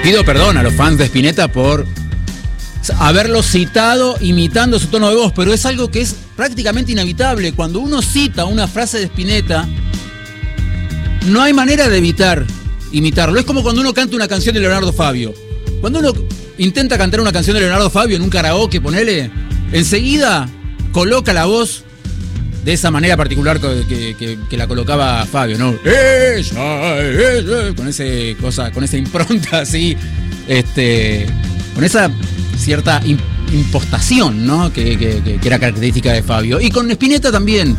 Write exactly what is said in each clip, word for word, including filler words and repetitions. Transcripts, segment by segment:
pido perdón a los fans de Spinetta por haberlo citado imitando su tono de voz, pero es algo que es prácticamente inevitable. Cuando uno cita una frase de Spinetta, no hay manera de evitar imitarlo. Es como cuando uno canta una canción de Leonardo Fabio. Cuando uno intenta cantar una canción de Leonardo Fabio en un karaoke, ponele, enseguida coloca la voz de esa manera particular que, que, que la colocaba Fabio, ¿no? Ella, ella, con ese cosa, con esa impronta así, este, con esa cierta impostación, ¿no? Que, que, que era característica de Fabio. Y con Spinetta también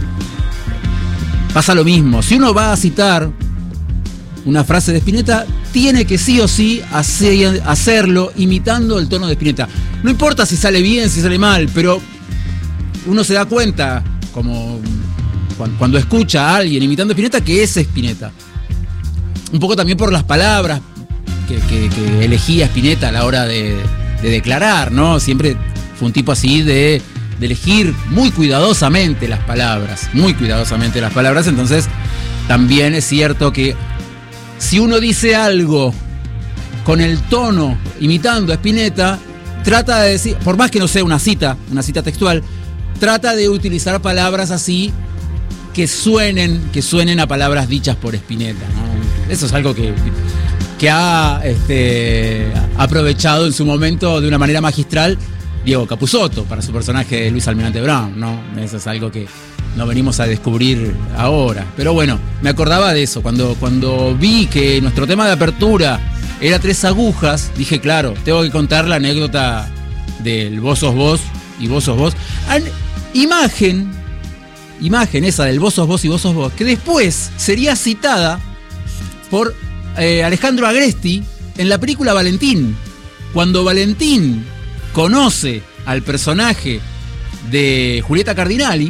pasa lo mismo. Si uno va a citar una frase de Spinetta, tiene que sí o sí hacer, hacerlo imitando el tono de Spinetta. No importa si sale bien, si sale mal, pero uno se da cuenta, como cuando escucha a alguien imitando a Spinetta, que es Spinetta. Un poco también por las palabras que, que, que elegía Spinetta a la hora de, de declarar, ¿no? Siempre fue un tipo así de, de elegir muy cuidadosamente las palabras, muy cuidadosamente las palabras. Entonces también es cierto que si uno dice algo con el tono imitando a Spinetta, trata de decir, por más que no sea una cita, una cita textual, trata de utilizar palabras así que suenen, que suenen a palabras dichas por Spinetta, ¿no? Eso es algo que, que ha este, aprovechado en su momento de una manera magistral Diego Capusotto para su personaje de Luis Almirante Brown, ¿no? Eso es algo que no venimos a descubrir ahora. Pero bueno, me acordaba de eso. Cuando, cuando vi que nuestro tema de apertura era Tres Agujas, dije, claro, tengo que contar la anécdota del Vos sos vos y vos sos vos. An- imagen, imagen esa del Vos sos vos y vos sos vos, que después sería citada por eh, Alejandro Agresti en la película Valentín. Cuando Valentín conoce al personaje de Julieta Cardinali,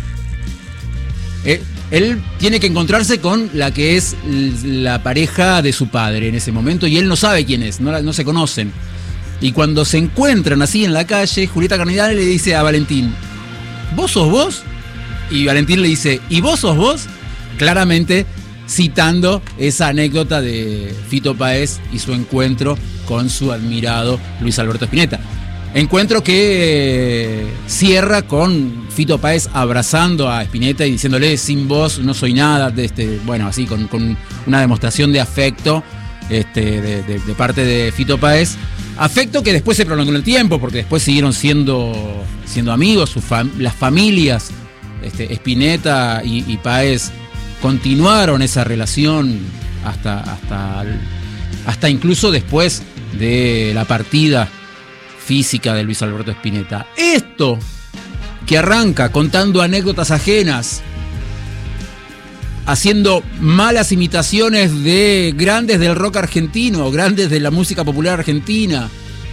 eh, él tiene que encontrarse con la que es la pareja de su padre en ese momento, y él no sabe quién es, no, no se conocen. Y cuando se encuentran así en la calle, Julieta Cardinali le dice a Valentín, ¿vos sos vos? Y Valentín le dice, ¿y vos sos vos? Claramente citando esa anécdota de Fito Páez y su encuentro con su admirado Luis Alberto Spinetta. Encuentro que cierra con Fito Páez abrazando a Spinetta y diciéndole, sin vos no soy nada, de este, bueno, así con, con una demostración de afecto este, de, de, de parte de Fito Páez. Afecto que después se prolongó en el tiempo, porque después siguieron siendo, siendo amigos, sus fam- las familias, este, Spinetta y, y Páez continuaron esa relación hasta, hasta, hasta incluso después de la partida física de Luis Alberto Spinetta. Esto que arranca contando anécdotas ajenas, haciendo malas imitaciones de grandes del rock argentino, grandes de la música popular argentina,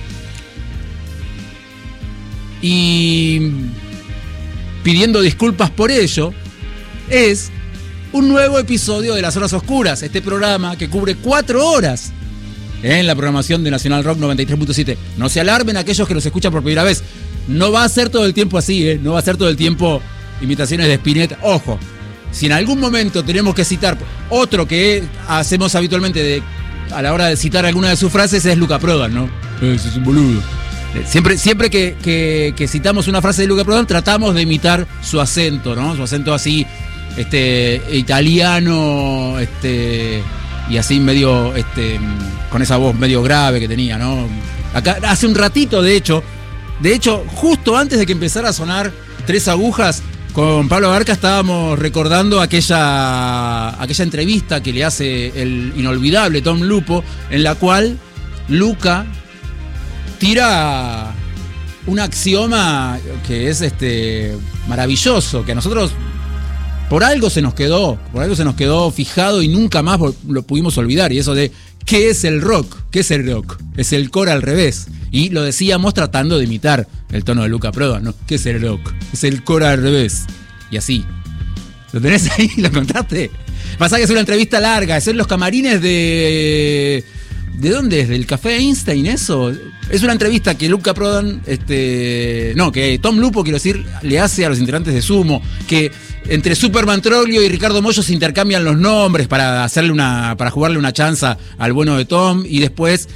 y pidiendo disculpas por ello, es un nuevo episodio de Las Horas Oscuras, este programa que cubre cuatro horas en la programación de Nacional Rock noventa y tres punto siete. No se alarmen aquellos que los escuchan por primera vez. No va a ser todo el tiempo así, ¿eh? No va a ser todo el tiempo imitaciones de Spinetta. Ojo, si en algún momento tenemos que citar otro que hacemos habitualmente de, a la hora de citar alguna de sus frases, es Luca Prodan, ¿no? Ese es un boludo. Siempre, siempre que, que, que citamos una frase de Luca Prodan, tratamos de imitar su acento, ¿no? Su acento así, este, italiano, este, y así medio, este, con esa voz medio grave que tenía, ¿no? Acá, hace un ratito, de hecho, de hecho, justo antes de que empezara a sonar Tres Agujas, con Pablo Abarca estábamos recordando aquella, aquella entrevista que le hace el inolvidable Tom Lupo, en la cual Luca tira un axioma que es este maravilloso, que a nosotros por algo se nos quedó, por algo se nos quedó fijado y nunca más lo pudimos olvidar, y eso de ¿qué es el rock? ¿Qué es el rock? Es el core al revés. Y lo decíamos tratando de imitar el tono de Luca Prodan, ¿no? ¿Qué es el rock? Es el core al revés. Y así. ¿Lo tenés ahí? ¿Lo contaste? Pasa que es una entrevista larga, es en los camarines de... ¿De dónde es? ¿Del Café Einstein eso? Es una entrevista que Luca Prodan, este, no, que Tom Lupo, quiero decir, le hace a los integrantes de Sumo, que entre Superman Troglio y Ricardo Mollo se intercambian los nombres para hacerle una, para jugarle una chanza al bueno de Tom, y después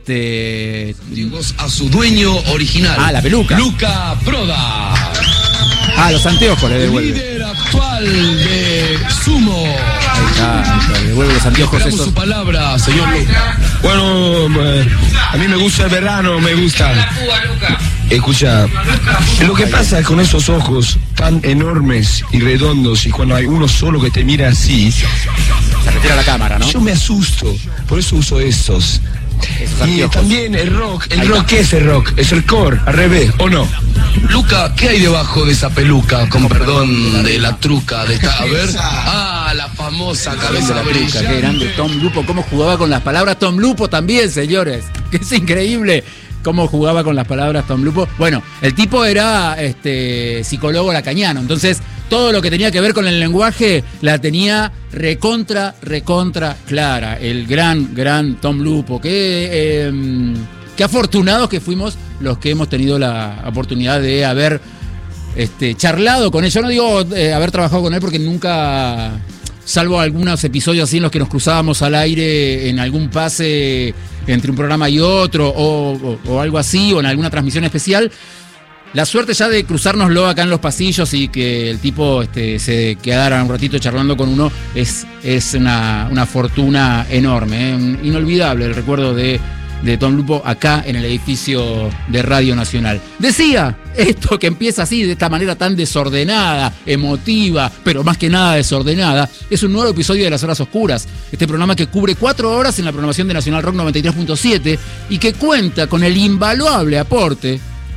este a su dueño original. Ah, la peluca. Luca Prodan. Ah, los anteojos le devuelve. El líder actual de Sumo. Ahí está, ahí está, le devuelve los anteojos. Esperamos Esos. su palabra, señor Luca. Bueno, a mí me gusta el verano, me gusta. Escucha, lo que pasa con esos ojos tan enormes y redondos, y cuando hay uno solo que te mira así, Se retira la cámara, ¿no? yo me asusto, por eso uso estos. Esos Y anteojos. también el rock, el Ahí rock, está. ¿qué es el rock? Es el core, al revés, ¿o no? Luca, ¿qué hay debajo de esa peluca? Con perdón de la truca de esta. A ver. Ah, la famosa De cabeza la peluca, qué brilla. grande Tom Lupo, cómo jugaba con las palabras. Tom Lupo también, señores, que es increíble cómo jugaba con las palabras Tom Lupo. Bueno, el tipo era este psicólogo lacaniano, entonces todo lo que tenía que ver con el lenguaje la tenía recontra, recontra clara. El gran, gran Tom Lupo, que eh, qué afortunados que fuimos los que hemos tenido la oportunidad de haber este, charlado con él. Yo no digo eh, haber trabajado con él porque nunca, salvo algunos episodios así en los que nos cruzábamos al aire en algún pase entre un programa y otro, o, o, o algo así, o en alguna transmisión especial. La suerte ya de cruzárnoslo acá en los pasillos y que el tipo este, se quedara un ratito charlando con uno es, es una, una fortuna enorme, ¿eh? Inolvidable el recuerdo de, de Tom Lupo acá en el edificio de Radio Nacional. Decía, esto que empieza así, de esta manera tan desordenada, emotiva, pero más que nada desordenada, es un nuevo episodio de Las Horas Oscuras, este programa que cubre cuatro horas en la programación de Nacional Rock noventa y tres punto siete y que cuenta con el invaluable aporte.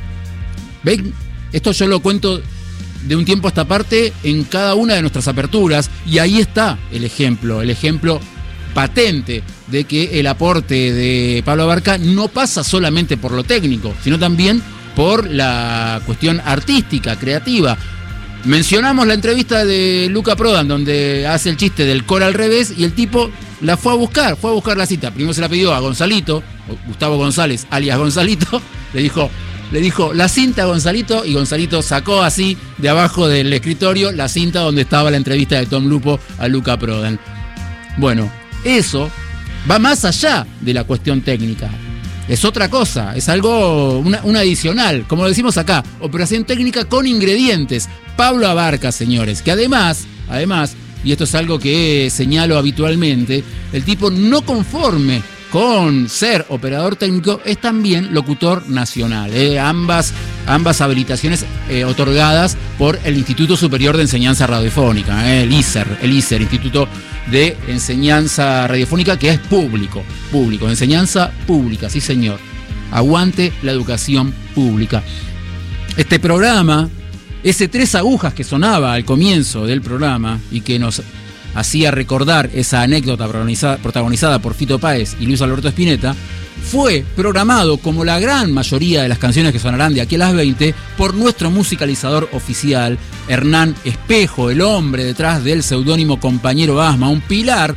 ¿Ven? Esto yo lo cuento de un tiempo a esta parte en cada una de nuestras aperturas, y ahí está el ejemplo, el ejemplo patente de que el aporte de Pablo Abarca no pasa solamente por lo técnico, sino también por la cuestión artística, creativa. Mencionamos la entrevista de Luca Prodan, donde hace el chiste del core al revés, y el tipo la fue a buscar, fue a buscar la cita. Primero se la pidió a Gonzalito, Gustavo González, alias Gonzalito, le dijo... Le dijo la cinta a Gonzalito, y Gonzalito sacó así de abajo del escritorio la cinta donde estaba la entrevista de Tom Lupo a Luca Prodan. Bueno, eso va más allá de la cuestión técnica. Es otra cosa, es algo, una, una adicional, como lo decimos acá, operación técnica con ingredientes. Pablo Abarca, señores, que además, además, y esto es algo que señalo habitualmente, el tipo no conforme con ser operador técnico es también locutor nacional. Eh, ambas, ambas habilitaciones eh, otorgadas por el Instituto Superior de Enseñanza Radiofónica, eh, el I S E R, el I S E R, Instituto de Enseñanza Radiofónica, que es público, público, enseñanza pública, sí señor. Aguante la educación pública. Este programa, ese tres agujas que sonaba al comienzo del programa y que nos hacía recordar esa anécdota protagonizada, protagonizada por Fito Páez y Luis Alberto Spinetta, fue programado, como la gran mayoría de las canciones que sonarán de aquí a las veinte, por nuestro musicalizador oficial, Hernán Espejo, el hombre detrás del seudónimo Compañero Asma, un pilar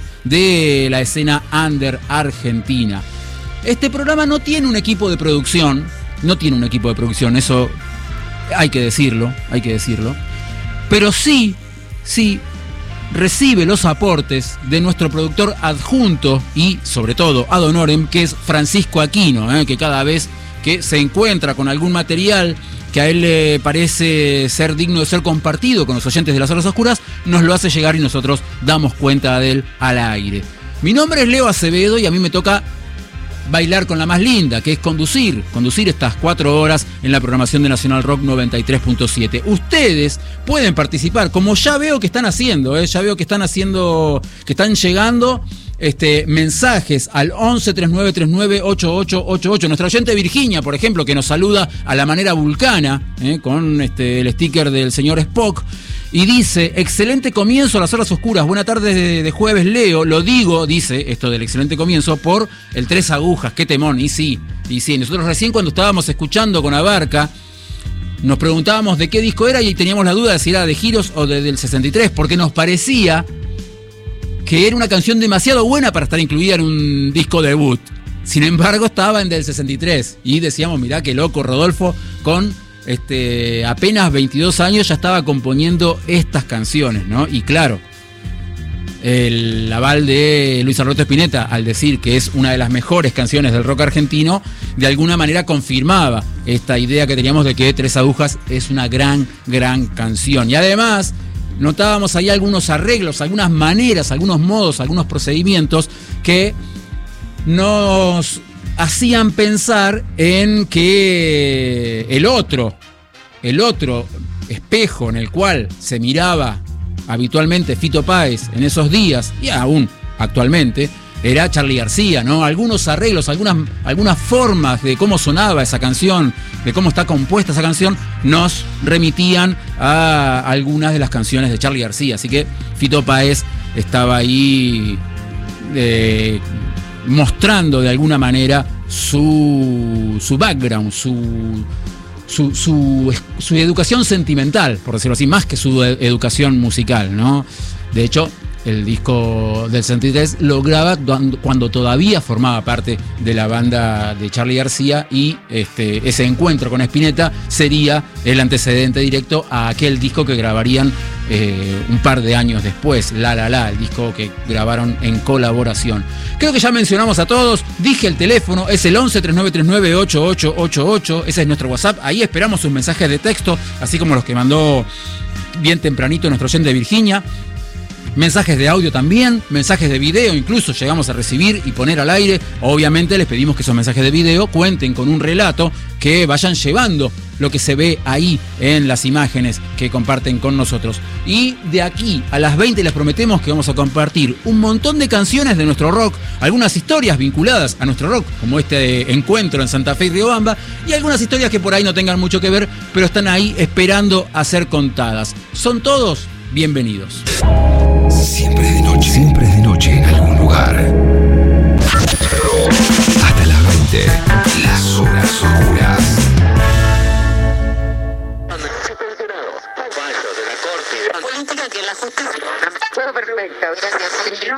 de la escena under argentina. Este programa no tiene un equipo de producción, no tiene un equipo de producción, eso hay que decirlo, hay que decirlo, pero sí, sí, recibe los aportes de nuestro productor adjunto y, sobre todo, ad honorem, que es Francisco Aquino, ¿eh? que cada vez que se encuentra con algún material que a él le parece ser digno de ser compartido con los oyentes de Las Horas Oscuras, nos lo hace llegar y nosotros damos cuenta de él al aire. Mi nombre es Leo Acevedo y a mí me toca bailar con la más linda, que es conducir, conducir estas cuatro horas en la programación de Nacional Rock noventa y tres punto siete. Ustedes pueden participar, como ya veo que están haciendo, ¿eh? ya veo que están haciendo, que están llegando este, mensajes al once, treinta y nueve treinta y nueve, ochenta y ocho ochenta y ocho. Nuestra oyente Virginia, por ejemplo, que nos saluda a la manera vulcana, ¿eh? con este, el sticker del señor Spock. Y dice, excelente comienzo a Las Horas Oscuras, buena tarde de, de jueves, Leo. Lo digo, dice, esto del excelente comienzo, por el Tres Agujas, qué temón. Y sí, y sí, nosotros recién cuando estábamos escuchando con Abarca, nos preguntábamos de qué disco era y teníamos la duda de si era de Giros o de, del sesenta y tres, porque nos parecía que era una canción demasiado buena para estar incluida en un disco debut. Sin embargo, estaba en del sesenta y tres y decíamos, mirá qué loco Rodolfo con este, apenas veintidós años ya estaba componiendo estas canciones, ¿no? Y claro, el aval de Luis Alberto Spinetta al decir que es una de las mejores canciones del rock argentino, de alguna manera confirmaba esta idea que teníamos de que Tres Agujas es una gran, gran canción. Y además notábamos ahí algunos arreglos, algunas maneras, algunos modos, algunos procedimientos que nos hacían pensar en que el otro, el otro espejo en el cual se miraba habitualmente Fito Páez en esos días, y aún actualmente, era Charly García, ¿no? Algunos arreglos, algunas, algunas formas de cómo sonaba esa canción, de cómo está compuesta esa canción, nos remitían a algunas de las canciones de Charly García. Así que Fito Páez estaba ahí eh, mostrando de alguna manera su, su background, su, su, su, su educación sentimental, por decirlo así, más que su educación musical, ¿no? De hecho, el disco del sesenta y tres lo graba cuando todavía formaba parte de la banda de Charly García, y este, ese encuentro con Spinetta sería el antecedente directo a aquel disco que grabarían eh, un par de años después, La La La, el disco que grabaron en colaboración. Creo que ya mencionamos a todos, dije el teléfono, es el once, treinta y nueve treinta y nueve, ochenta y ocho ochenta y ocho, ese es nuestro WhatsApp, ahí esperamos sus mensajes de texto, así como los que mandó bien tempranito nuestro oyente de Virginia. Mensajes de audio también, mensajes de video incluso llegamos a recibir y poner al aire. Obviamente les pedimos que esos mensajes de video cuenten con un relato, que vayan llevando lo que se ve ahí en las imágenes que comparten con nosotros. Y de aquí a las veinte les prometemos que vamos a compartir un montón de canciones de nuestro rock, algunas historias vinculadas a nuestro rock, como este encuentro en Santa Fe y Riobamba, y algunas historias que por ahí no tengan mucho que ver, pero están ahí esperando a ser contadas. Son todos bienvenidos. Siempre es de noche, siempre es de noche en algún lugar. Hasta las veinte, las horas oscuras. Política que la justicia. Todo perfecto, gracias.